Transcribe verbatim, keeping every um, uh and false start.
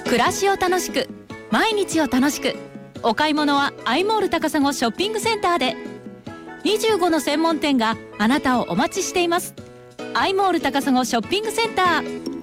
暮らしを楽しく、毎日を楽しく。お買い物はアイモール高砂ショッピングセンターで。にじゅうごの専門店があなたをお待ちしています。アイモール高砂ショッピングセンター。